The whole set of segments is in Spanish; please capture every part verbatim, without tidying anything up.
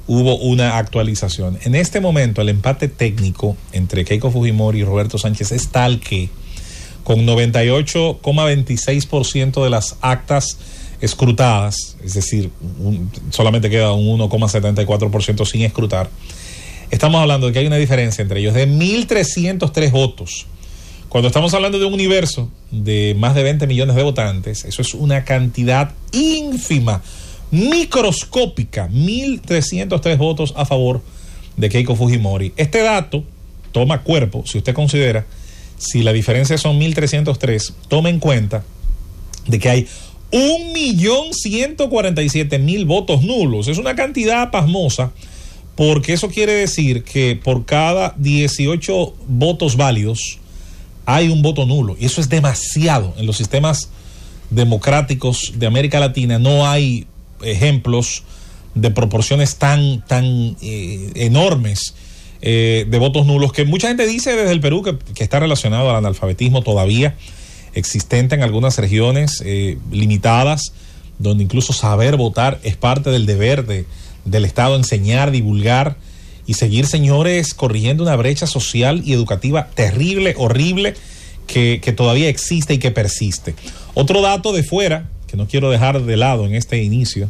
hubo una actualización. En este momento el empate técnico entre Keiko Fujimori y Roberto Sánchez es tal que con noventa y ocho coma veintiséis por ciento de las actas escrutadas, es decir, un, solamente queda un uno coma setenta y cuatro por ciento sin escrutar, estamos hablando de que hay una diferencia entre ellos de mil trescientos tres votos. Cuando estamos hablando de un universo de más de veinte millones de votantes, eso es una cantidad ínfima, microscópica, mil trescientos tres votos a favor de Keiko Fujimori. Este dato toma cuerpo, si usted considera, si la diferencia son mil trescientos tres, tome en cuenta de que hay un millón ciento cuarenta y siete mil votos nulos. Es una cantidad pasmosa, porque eso quiere decir que por cada dieciocho votos válidos hay un voto nulo, y eso es demasiado. En los sistemas democráticos de América Latina no hay ejemplos de proporciones tan, tan eh, enormes eh, de votos nulos, que mucha gente dice desde el Perú que, que está relacionado al analfabetismo todavía existente en algunas regiones eh, limitadas, donde incluso saber votar es parte del deber de, del Estado, enseñar, divulgar y seguir, señores, corrigiendo una brecha social y educativa terrible, horrible, que, que todavía existe y que persiste. Otro dato de fuera, que no quiero dejar de lado en este inicio: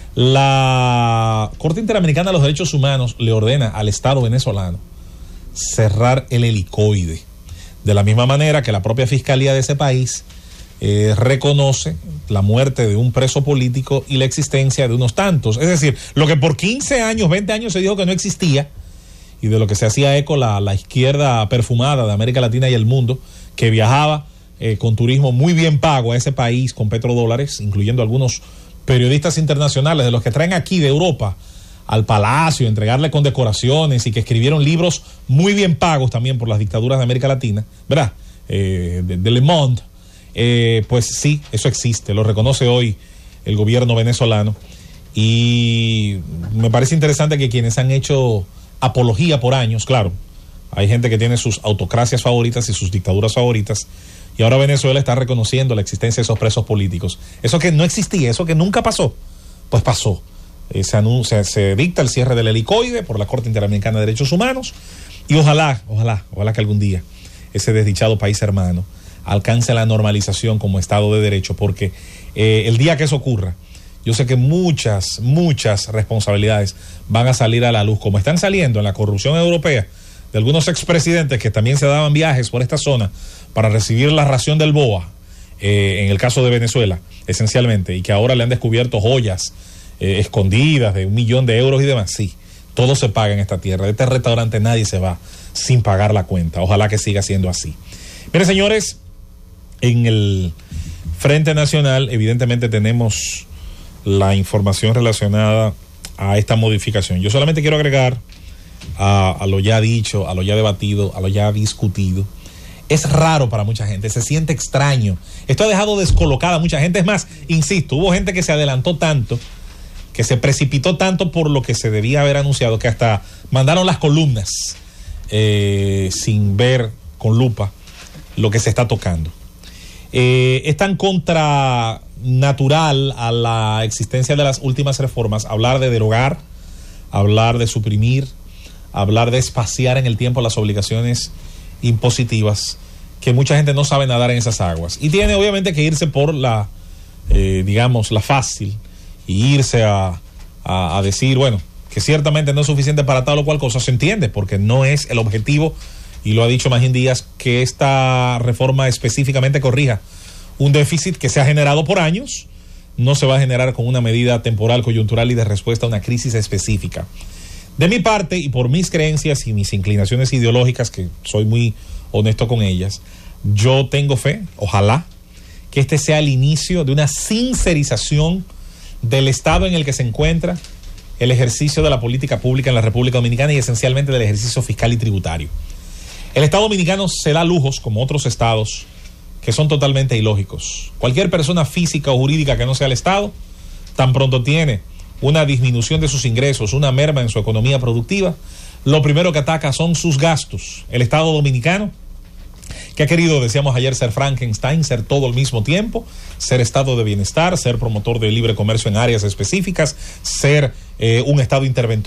la Corte Interamericana de los Derechos Humanos le ordena al Estado venezolano cerrar el helicoide, de la misma manera que la propia Fiscalía de ese país eh, reconoce la muerte de un preso político y la existencia de unos tantos. Es decir, lo que por quince años, veinte años se dijo que no existía, y de lo que se hacía eco la, la izquierda perfumada de América Latina y el mundo, que viajaba eh, con turismo muy bien pago a ese país con petrodólares, incluyendo algunos periodistas internacionales de los que traen aquí de Europa al palacio, entregarle condecoraciones, y que escribieron libros muy bien pagos también por las dictaduras de América Latina, ¿verdad? Eh, de, de Le Monde. Eh, pues sí, eso existe, lo reconoce hoy el gobierno venezolano, y me parece interesante que quienes han hecho apología por años, claro, hay gente que tiene sus autocracias favoritas y sus dictaduras favoritas, y ahora Venezuela está reconociendo la existencia de esos presos políticos. Eso que no existía, eso que nunca pasó, pues pasó. Eh, se, anuncia, se dicta el cierre del helicoide por la Corte Interamericana de Derechos Humanos, y ojalá, ojalá, ojalá que algún día ese desdichado país hermano alcance la normalización como Estado de Derecho, porque eh, el día que eso ocurra, yo sé que muchas, muchas responsabilidades van a salir a la luz, como están saliendo en la corrupción europea de algunos expresidentes que también se daban viajes por esta zona para recibir la ración del B O A, eh, en el caso de Venezuela, esencialmente, y que ahora le han descubierto joyas eh, escondidas de un millón de euros y demás. Sí, todo se paga en esta tierra. De este restaurante nadie se va sin pagar la cuenta. Ojalá que siga siendo así. Miren, señores, en el Frente Nacional evidentemente tenemos la información relacionada a esta modificación. Yo solamente quiero agregar a, a lo ya dicho, a lo ya debatido, a lo ya discutido. Es raro para mucha gente, se siente extraño. Esto ha dejado descolocada a mucha gente. Es más, insisto, hubo gente que se adelantó tanto, que se precipitó tanto por lo que se debía haber anunciado, que hasta mandaron las columnas eh, sin ver con lupa lo que se está tocando. Eh, es tan contranatural a la existencia de las últimas reformas hablar de derogar, hablar de suprimir, hablar de espaciar en el tiempo las obligaciones impositivas, que mucha gente no sabe nadar en esas aguas, y tiene obviamente que irse por la eh, digamos la fácil, y irse a, a, a decir, bueno, que ciertamente no es suficiente para tal o cual cosa. Se entiende, porque no es el objetivo, y lo ha dicho Magín Díaz, que esta reforma específicamente corrija un déficit que se ha generado por años. No se va a generar con una medida temporal, coyuntural y de respuesta a una crisis específica. De mi parte, y por mis creencias y mis inclinaciones ideológicas, que soy muy honesto con ellas, yo tengo fe, ojalá, que este sea el inicio de una sincerización del estado en el que se encuentra el ejercicio de la política pública en la República Dominicana, y esencialmente del ejercicio fiscal y tributario. El Estado dominicano se da lujos, como otros estados, que son totalmente ilógicos. Cualquier persona física o jurídica que no sea el Estado, tan pronto tiene una disminución de sus ingresos, una merma en su economía productiva, lo primero que ataca son sus gastos. El Estado dominicano, que ha querido, decíamos ayer, ser Frankenstein, ser todo al mismo tiempo, ser estado de bienestar, ser promotor de libre comercio en áreas específicas, ser eh, un estado interventor